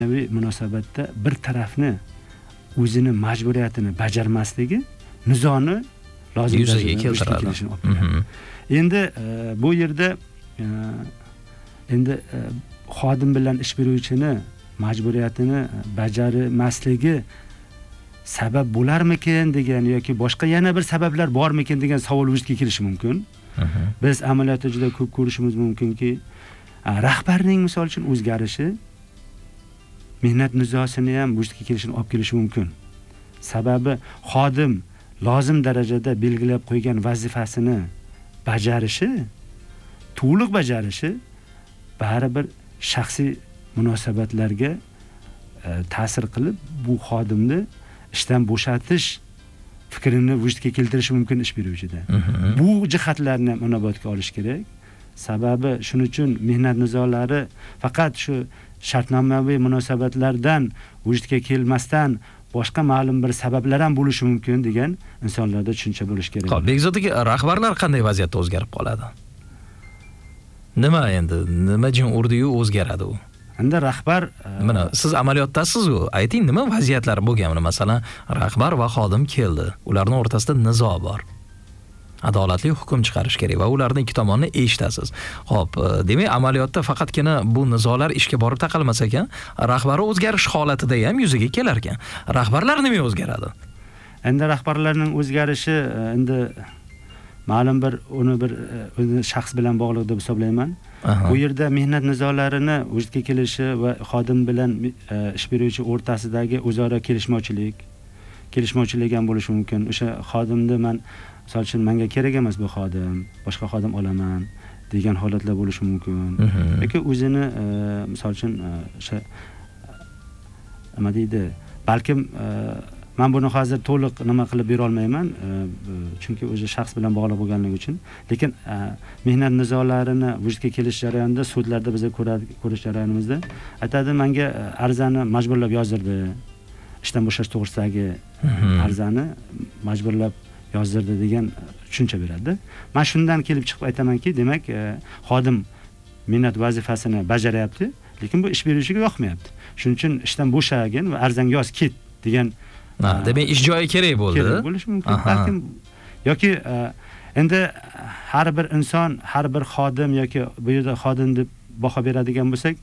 munosabatda bir tarafni o'zini majburiyatini bajarmasligi nizoni lozim yuzaga keltiradi. Endi bu yerda endi xodim bilan ish beruvchini majburiyatini bajarmasligi sabab bo'larmikin degan yoki boshqa yana bir sabablar bormikin degan savol vujudga kelishi mumkin. Biz amaliyotda juda ko'p ko'rishimiz mumkinki, rahbarning misol uchun o'zgarishi mehnat nizosini ham vujudga kelishini olib kelishi mumkin. Sababi xodim lozim darajada belgilab qo'ygan vazifasini bajarishi, to'liq bajarishi baribir shaxsiy munosabatlarga ta'sir qilib, bu xodimni ishdan bo'shatish fikrini vujudga keltirishi mumkin ish beruvchida. Bu jihatlarni ham inobatga olish kerak. Sababi shuning uchun mehnat nizolari faqat shu shartnomaviy munosabatlardan vujudga kelmasdan boshqa ma'lum bir sabablar ham bo'lishi mumkin degan insonlarda tushuncha bo'lish kerak. Xo'p, Bekzod aka, rahbarlar qanday vaziyatda o'zgarib qoladi? Nima endi? Nima jin urdi-yu o'zgaradi u? Endi rahbar mana siz amaliyotdasiz-ku. Ayting, nima vaziyatlar bo'lgan? Masalan, rahbar va xodim keldi. Ularning o'rtasida nizo bor. Adolatli hukm chiqarish kerak va ularning ikki tomonni eshitasiz. Xo'p, demak amaliyotda faqatgina bu nizolar ishga borib taqalmas ekan, rahbari o'zgarish holatida ham yuzaga kelar ekan. Rahbarlar nima o'zgaradi? Endi rahbarlarning o'zgarishi endi ma'lum bir o'zi shaxs bilan bog'liq deb hisoblayman. Bu yerda mehnat nizolarini vujudga kelishi va xodim bilan ish beruvchi o'rtasidagi o'zaro kelishmovchilik ham bo'lishi mumkin. O'sha xodimni misol uchun menga kerak emas bu xodim, boshqa xodim olaman degan holatlar bo'lishi mumkin. Yoki o'zini misol uchun o'sha nima deydi, balkim men buni hozir to'liq nima qilib bera olmayman, chunki o'zi shaxs bilan bog'liq bo'lganligi uchun. Lekin mehnat nizolarini vujudga kelish jarayonida sudlarda biz ko'rish jarayonimizda aytadi, menga arizani majburlab yozdirdi. Ishdan bo'shash to'g'risidagi arizani majburlab yozdirdi degan tushuncha beradi. Men shundan kelib chiqib aytamanki, demak, xodim mehnat vazifasini bajaryapti, lekin bu ish beruvchiga yoqmayapti. Shuning uchun ishdan bo'shagin va arizangni yoz ket degan demak ish joyi kerak bo'ldi. Kerak bo'lishi mumkin. Balkim yoki endi har bir inson, har bir xodim yoki bu yerda xodim deb baho beradigan bo'lsak,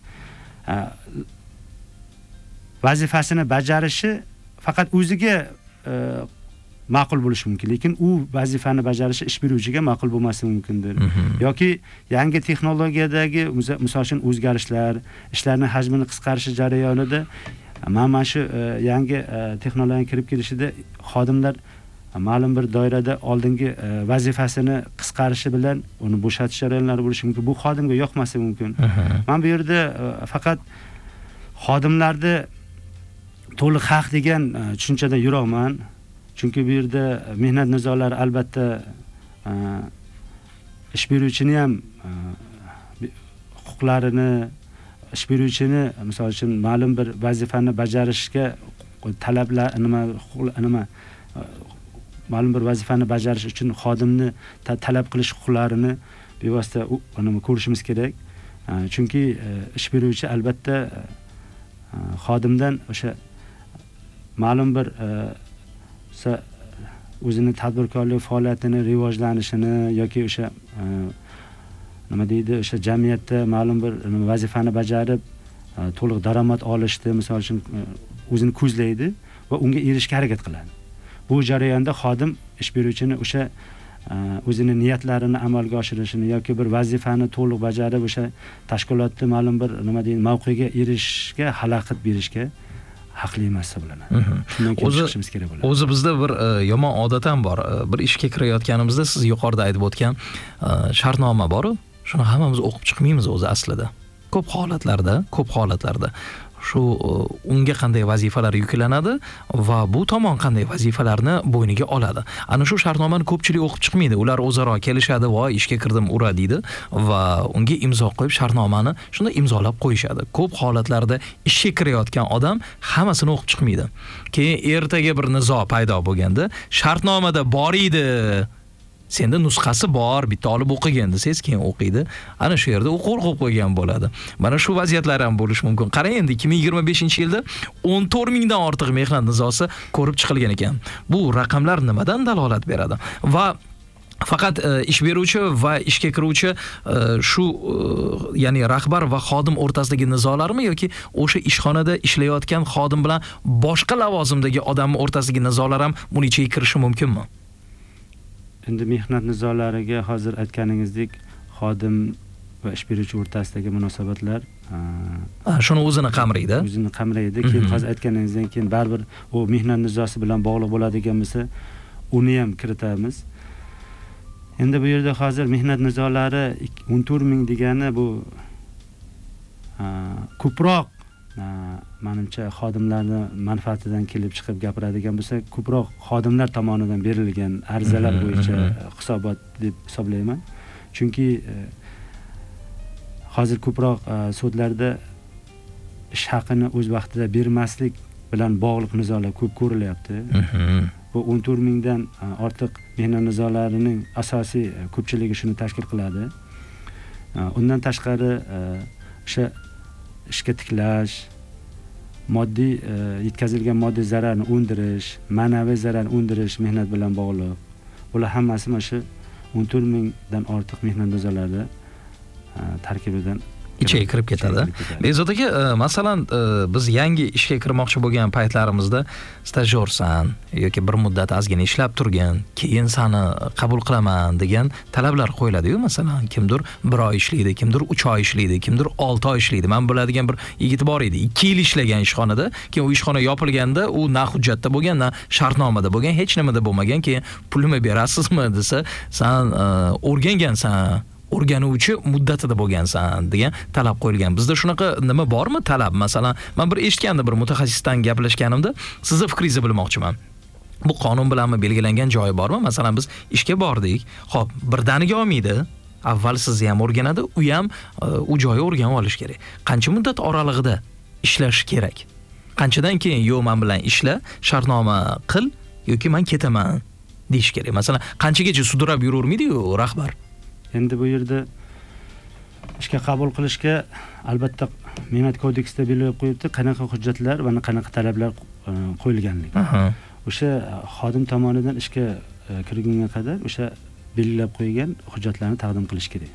vazifasini bajarishi faqat o'ziga ma'qul bo'lishi mumkin, lekin u vazifani bajarishi ish beruvchiga ma'qul bo'lmasligi mumkindir. Yoki yangi texnologiyadagi misol uchun o'zgarishlar, ishlarning hajmini qisqarishi jarayonida mana shu yangi texnologiya kirib kelishida xodimlar ma'lum bir doirada oldingi vazifasini qisqarishi bilan uni bo'shatish jarayonlari bo'lishi mumkin. Bu xodimga yoqmasligi mumkin. Men bu yerda faqat xodimlarni to'liq haq degan tushunchada yuraqman. Chunki bu yerda mehnat nizolari albatta ish beruvchini ham huquqlarini, ish beruvchini misol uchun ma'lum bir vazifani bajarishga talablar ma'lum bir vazifani bajarish uchun xodimni talab qilish huquqlarini bevosita ko'rishimiz kerak. Chunki ish beruvchi albatta xodimdan o'sha ma'lum bir o'zini tadbirkorlik faoliyatini rivojlanishini yoki o'sha nima deydi, o'sha jamiyatda ma'lum bir vazifani bajarib to'liq daromad olishni misol uchun o'zini ko'zlaydi va unga erishishga harakat qiladi. Bu jarayonda xodim ish beruvchini o'sha o'zini niyatlarini amalga oshirishini yoki bir vazifani to'liq bajarib o'sha tashkilotda ma'lum bir nima deydi, mavqega erishishga xalaqit berishga haqli emas hisoblanadi. Shundan keyin chiqishimiz kerak bo'ladi. O'zi bizda bir yomon odat ham bor. Bir ishga kirayotganimizda siz yuqorida aytib o'tgan shartnoma bor-ku, shuni hammamiz o'qib chiqmaymiz o'zi aslida. Ko'p holatlarda shu unga qanday vazifalar yuklanadi va bu tomon qanday vazifalarni bo'yniga oladi. Ana shu shartnomani ko'pchilik o'qib chiqmaydi. Ular o'zaro kelishadi, "Voy, ishga kirdim, ura" deydi va unga imzo qo'yib shartnomani shunda imzolab qo'yishadi. Ko'p holatlarda ishga kirayotgan odam hammasini o'qib chiqmaydi. Keyin ertaga bir nizo paydo bo'lganda, shartnomada bor edi Senda nusxasi bor, bitta olib o'qigan desangiz, keyin o'qiydi. Ana shu yerda u qo'l qo'yib qo'ygan bo'ladi. Mana shu vaziyatlar ham bo'lishi mumkin. Qarang endi 2025-yilda 14 mingdan ortiq mehnat nizosi ko'rib chiqilgan ekan. Bu raqamlar nimadan dalolat beradi? Va faqat ish beruvchi va ishga kiruvchi shu ya'ni rahbar va xodim o'rtasidagi nizolarmi yoki o'sha ishxonada ishlayotgan xodim bilan boshqa lavozimdagi odam o'rtasidagi nizolar ham buni ichiga kirishi mumkinmi? Endi mehnat nizolariga hozir aytganingizdek xodim va ish beruvchi o'rtasidagi munosabatlar shuni o'zini qamraydi. O'zini qamraydi. Keyin hozir aytganingizdan keyin baribir u mehnat nizosi bilan bog'liq bo'ladigan bo'lsa, uni ham kiritamiz. Endi bu yerda hozir mehnat nizolari 14 ming degani bu ko'proq menimcha xodimlarning manfaatidan kelib chiqib gapiradigan bo'lsa, ko'proq xodimlar tomonidan berilgan arizalar bo'yicha hisobot deb hisoblayman. Chunki hozir ko'proq sudlarda ish haqini o'z vaqtida bermaslik bilan bog'liq nizolar ko'p ko'rilyapti. Bu 14 mingdan ortiq mehnat nizolarining asosiy ko'pchiligi shuni tashkil qiladi. Undan tashqari o'sha ishga tiklash, moddiy yetkazilgan moddiy zararni undirish, ma'naviy zararni undirish mehnat bilan bog'liq. Bular hammasi mana shu 14 mingdan ortiq mehnat nizolarida tarkibidan ichiga kirib ketadi. Bezod aka, masalan, biz yangi ishga kirmoqchi bo'lgan paytlarimizda stajyorsan yoki bir muddat ozgina ishlab turgan, keyin seni qabul qilaman degan talablar qo'yiladi-yu, masalan, kimdir 1 oy ishlaydi, kimdir 3 oy ishlaydi, kimdir 6 oy ishlaydi. Men biladigan bir yigit bor edi, 2 yil ishlagan ishxonada, keyin u ishxona yopilganda u na hujjatda bo'lgan, na shartnomada bo'lgan, hech nimada bo'lmagan, keyin pulni berasizmi desa, sen o'rgangansan, o'rganuvchi muddatida bo'lgansan degan talab qo'yilgan. Bizda shunaqa nima bormi talab? Masalan, men bir eshitgandim, bir mutaxassisdan gaplashganimda, sizni fikringizni bilmoqchiman. Bu qonun bilanmi belgilangan joyi bormi? Masalan, biz ishga bordik, xo'p, birdaniga olmaydi. Avval sizni ham o'rganadi, u ham u joyi o'rganib olish kerak. Qancha muddat oralig'ida ishlash kerak? Qanchadan keyin yo'q, men bilan ishla, shartnoma qil yoki men ketaman deyish kerak. Masalan, qanchagacha sudrab yuravermaydi-yu rahbar? Endi bu yerda ishga qabul qilishga albatta mehnat kodeksida belgilab qo'yibdi, qanaqa hujjatlar va qanaqa talablar qo'yilganligi. O'sha xodim tomonidan ishga kirgunga qadar o'sha belgilab qo'ygan hujjatlarni taqdim qilish kerak.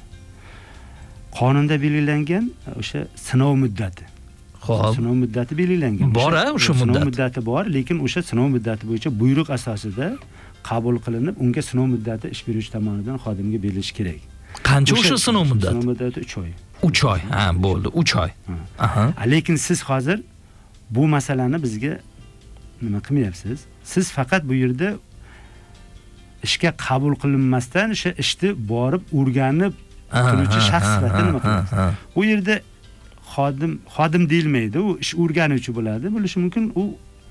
Qonunda belgilangan o'sha sinov muddati. Xo'p. Sinov muddati belgilangan. Bor-a, o'sha muddat. Sinov muddati bor, lekin o'sha sinov muddati bo'yicha buyruq asosida qabul qilinib, unga sinov muddati ish beruvchi tomonidan xodimga berilishi kerak. Qancha o'sha sinov muddati? Sinov muddati 3 oy. 3 oy. Ha, bo'ldi, 3 oy. Aha. Lekin siz hozir bu masalani bizga nima qilmayapsiz? Siz faqat bu yerda ishga qabul qilinmasdan o'sha ishni borib o'rganib turuvchi shaxs sifatida nima qilyapsiz? Bu yerda xodim deyilmaydi, u ish o'rganuvchi bo'ladi. Bo'lishi mumkin u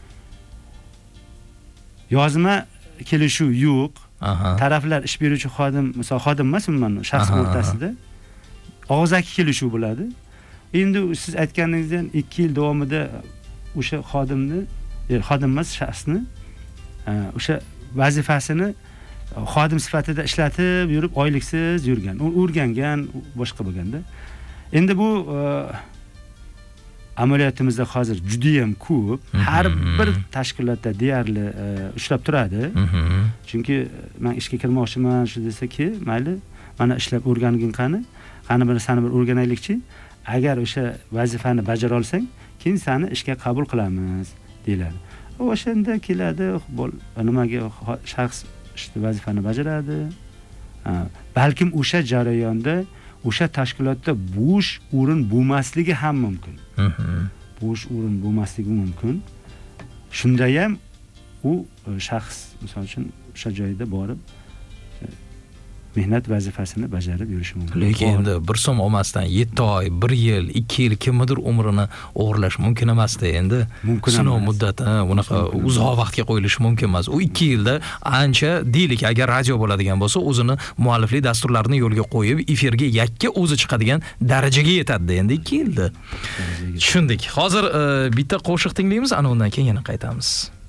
yozma kelishuv yo'q. Taraflar ish beruvchi xodim, misol xodim emas, umuman shaxs o'rtasida og'zaki kelishuv bo'ladi. Endi siz aytganingizdan 2 yil davomida o'sha xodimni, xodim emas, shaxsni o'sha vazifasini xodim sifatida ishlatib yurib oyliksiz yurgan. U o'rgangan, boshqa bo'lganda. Endi bu amaliyotimizda hozir juda ham ko'p, har bir tashkilotda deyarli ushlab turadi. Chunki men ishga kirmoqchiman, shu desa-ki, mayli, mana ishlab o'rgangin qani bir seni bir o'rganaylikchi. Agar o'sha vazifani bajara olsang, keyin seni ishga qabul qilamiz deyiladi. O'shanda keladi, nimaga shaxs ishni vazifani bajaradi. Balkim o'sha jarayonda o'sha tashkilotda bo'sh o'rin bo'lmasligi ham mumkin. Bo'sh o'rin bo'lmasligi mumkin. Shunda ham u shaxs misol uchun o'sha joyda borib mehnat vazifasini bajarib yurishi mumkin. Lekin endi bir so'm olmasdan 7 oy, 1 yil, 2 yil kimnidir umrini o'g'irlash mumkin emas-da endi. Sinov muddati unaqa uzoq vaqtga qo'yilishi mumkin emas. U 2 yilda ancha deylik, agar radio bo'ladigan bo'lsa, o'zini mualliflik dasturlarini yo'lga qo'yib, efirga yakka o'zi chiqadigan darajaga yetadi endi 2 yilda. Tushundik. Hozir bitta qo'shiq tinglaymiz, ana undan keyin yana qaytamiz.